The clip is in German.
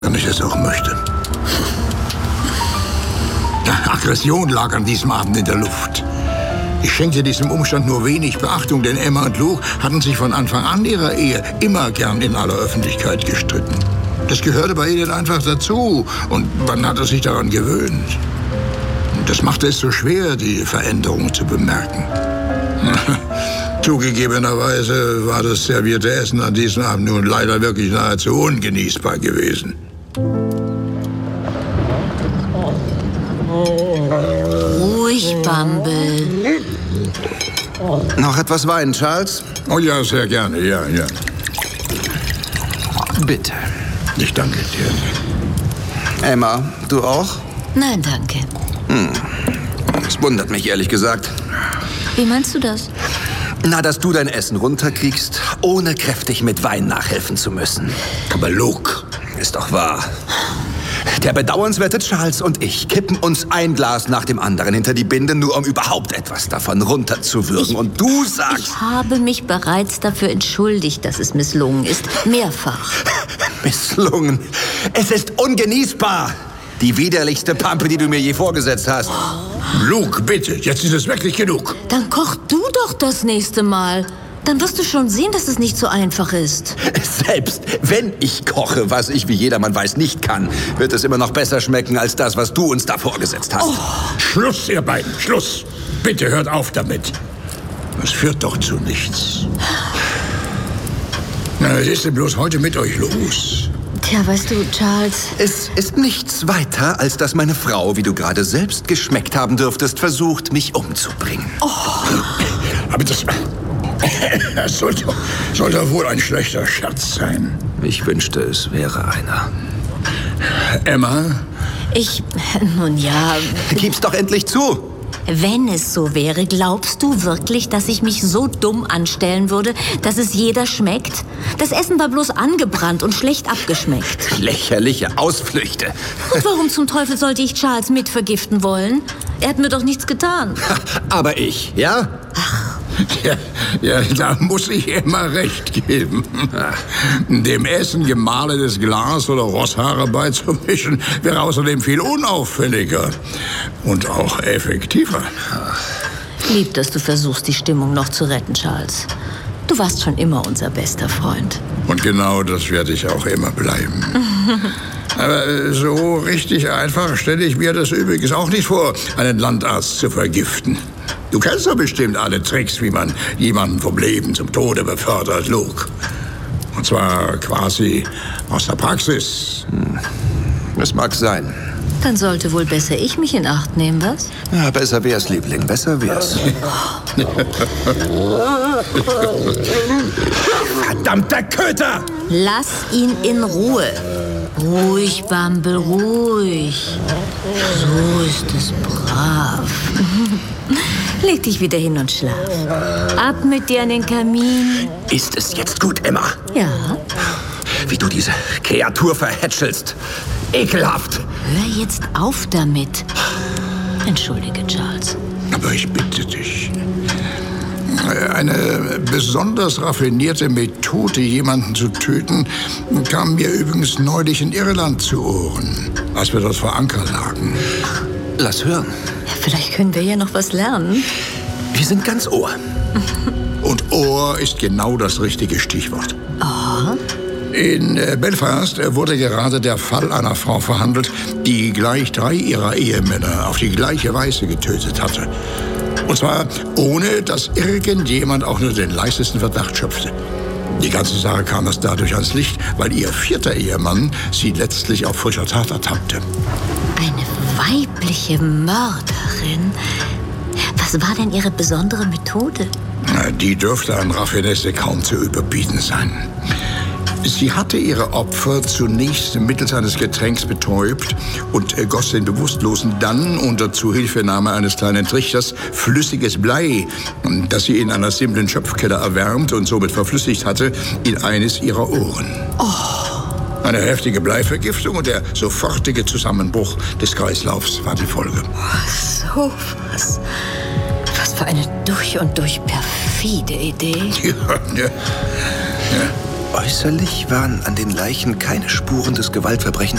wenn ich es auch möchte. Aggression lag an diesem Abend in der Luft. Ich schenkte diesem Umstand nur wenig Beachtung, denn Emma und Luke hatten sich von Anfang an ihrer Ehe immer gern in aller Öffentlichkeit gestritten. Das gehörte bei ihnen einfach dazu und man hatte sich daran gewöhnt. Das machte es so schwer, die Veränderung zu bemerken. Zugegebenerweise war das servierte Essen an diesem Abend nun leider wirklich nahezu ungenießbar gewesen. Ruhig, Bumble. Noch etwas Wein, Charles? Oh ja, sehr gerne, ja. Bitte. Ich danke dir. Emma, du auch? Nein, danke. Das wundert mich, ehrlich gesagt. Wie meinst du das? Na, dass du dein Essen runterkriegst, ohne kräftig mit Wein nachhelfen zu müssen. Aber Luke... Ist doch wahr. Der bedauernswerte Charles und ich kippen uns ein Glas nach dem anderen hinter die Binde, nur um überhaupt etwas davon runterzuwürgen. Und du sagst... Ich habe mich bereits dafür entschuldigt, dass es misslungen ist. Mehrfach. Misslungen? Es ist ungenießbar. Die widerlichste Pampe, die du mir je vorgesetzt hast. Luke, bitte, jetzt ist es wirklich genug. Dann koch du doch das nächste Mal. Dann wirst du schon sehen, dass es nicht so einfach ist. Selbst wenn ich koche, was ich, wie jedermann weiß, nicht kann, wird es immer noch besser schmecken als das, was du uns da vorgesetzt hast. Schluss, ihr beiden, Schluss. Bitte hört auf damit. Das führt doch zu nichts. Na, was ist denn bloß heute mit euch los? Tja, weißt du, Charles... Es ist nichts weiter, als dass meine Frau, wie du gerade selbst geschmeckt haben dürftest, versucht, mich umzubringen. Aber das soll doch wohl ein schlechter Scherz sein. Ich wünschte, es wäre einer. Emma? Nun ja... Gib's doch endlich zu! Wenn es so wäre, glaubst du wirklich, dass ich mich so dumm anstellen würde, dass es jeder schmeckt? Das Essen war bloß angebrannt und schlecht abgeschmeckt. Lächerliche Ausflüchte. Und warum zum Teufel sollte ich Charles mitvergiften wollen? Er hat mir doch nichts getan. Aber ich, ja? Ja, da muss ich Emma recht geben. Dem Essen gemahlenes Glas oder Rosshaare beizumischen, wäre außerdem viel unauffälliger und auch effektiver. Lieb, dass du versuchst, die Stimmung noch zu retten, Charles. Du warst schon immer unser bester Freund. Und genau das werde ich auch immer bleiben. Aber so richtig einfach stelle ich mir das übrigens auch nicht vor, einen Landarzt zu vergiften. Du kennst doch bestimmt alle Tricks, wie man jemanden vom Leben zum Tode befördert, Luke. Und zwar quasi aus der Praxis. Das mag sein. Dann sollte wohl besser ich mich in Acht nehmen, was? Ja, besser wär's, Liebling, besser wär's. Verdammter Köter! Lass ihn in Ruhe. Ruhig, Bumble, ruhig. So ist es brav. Leg dich wieder hin und schlaf. Ab mit dir an den Kamin. Ist es jetzt gut, Emma? Ja. Wie du diese Kreatur verhätschelst. Ekelhaft. Hör jetzt auf damit. Entschuldige, Charles. Aber ich bitte dich. Eine besonders raffinierte Methode, jemanden zu töten, kam mir übrigens neulich in Irland zu Ohren, als wir dort vor Anker lagen. Lass hören. Ja, vielleicht können wir ja noch was lernen. Wir sind ganz Ohr. Und Ohr ist genau das richtige Stichwort. Oh. In Belfast wurde gerade der Fall einer Frau verhandelt, die gleich 3 ihrer Ehemänner auf die gleiche Weise getötet hatte. Und zwar ohne, dass irgendjemand auch nur den leisesten Verdacht schöpfte. Die ganze Sache kam erst dadurch ans Licht, weil ihr 4. Ehemann sie letztlich auf frischer Tat ertappte. Eine weibliche Mörderin? Was war denn ihre besondere Methode? Die dürfte an Raffinesse kaum zu überbieten sein. Sie hatte ihre Opfer zunächst mittels eines Getränks betäubt und goss den Bewusstlosen dann unter Zuhilfenahme eines kleinen Trichters flüssiges Blei, das sie in einer simplen Schöpfkelle erwärmt und somit verflüssigt hatte, in eines ihrer Ohren. Oh. Eine heftige Bleivergiftung und der sofortige Zusammenbruch des Kreislaufs war die Folge. So was. Was für eine durch und durch perfide Idee. Ja. Äußerlich waren an den Leichen keine Spuren des Gewaltverbrechens